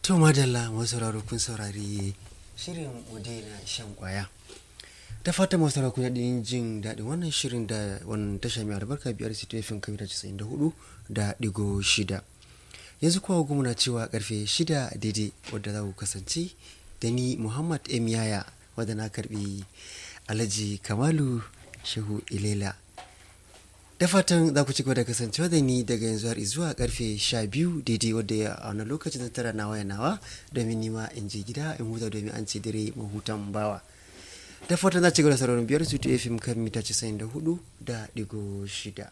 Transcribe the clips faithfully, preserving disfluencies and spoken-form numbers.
To madalla masu sauraro kun saurari shirin na shan kwaya. Da fata masu sauraro kun daɗin jin daɗin wannan shirin da wannan tasha mai albarka biyar C T F M kamita casa'in da hudu da ɗigo shida. Yanzu kuwa gumu na cewa karfe shida daidai wadda za ku kasance da ni Muhammad M Yaya wadda na karbi Alhaji Kamalu Shehu Ilela. Da fatan za ku ci gaba da kasancewa da ni daga yanzu har zuwa karfe sha biyu daidai wadda ya a wani lokacin da tara nawa ya nawa domin nima in je gida in huta domin an ce dare mahutan bawa. Da fatan za ci gaba da sauraron biyar su F M kan mita casa'in da hudu da digo shida.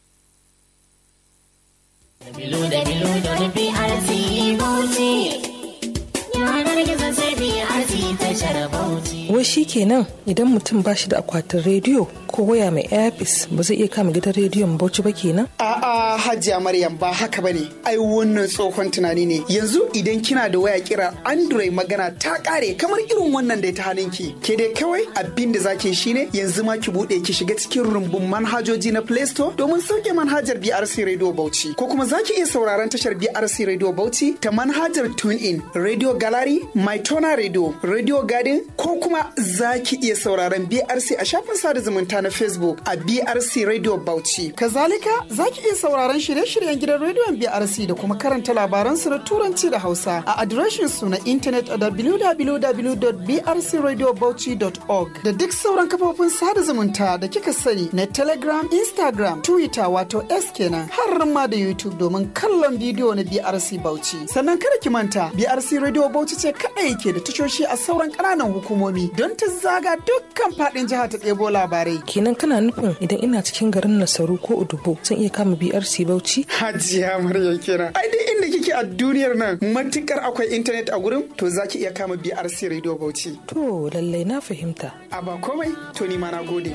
Dabilu dabilu da B R C Bauchi. Yanar gizo sai B R C tashar Bauchi. Wai shi kenan idan mutum ba shi da akwatin rediyo ko waya mai airpiece ba zai iya kama gidan rediyon Bauchi ba kenan? A'a Hajiya Maryam ba haka bane. Ai wannan tsohon tunani ne. Yanzu idan kina da waya kira Android magana ta kare kamar irin wannan da ta hannunki. Ke dai kawai abin da zaki shine yanzu ma ki bude ki shiga cikin rumbun manhajoji na Play Store domin sauke manhajar B R C Radio Bauchi. Ko kuma zaki iya sauraron tashar B R C Radio Bauchi ta manhajar TuneIn, Radio Gallery, MyTona Radio, Radio Garden ko kuma zaki iya sauraron B R C a shafin sada zumunta na Facebook a B R C Radio Bauchi. Kazalika zaki iya sauraron shirye-shiryen gidan rediyon B R C da kuma karanta labaran su na Turanci da Hausa a adireshin su na intanet a w w w dot b r c radio bauchi dot org da duk sauran kafofin sada zumunta da kika sani na Telegram, Instagram, Twitter wato X kenan har ma da YouTube domin kallon bidiyo na B R C Bauchi. Sannan kada ki manta B R C Radio Bauchi ce kadai ke da tashoshi a sauran ƙananan hukumomi don ta zaga dukkan faɗin jiha ta ɗebo labarai. Kenan kana nufin idan ina cikin garin Nasaru ko Udubo zan iya kama B R C Bauchi? Hajiya Maryam kenan. Ai duk inda kike a duniyar nan matukar akwai intanet a gurin to zaki iya kama B R C Radio Bauchi. To lallai na fahimta. A ba komai to ni ma na gode.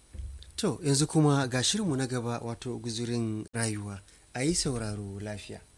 To yanzu kuma ga shirinmu na gaba wato guzurin rayuwa a yi sauraro lafiya.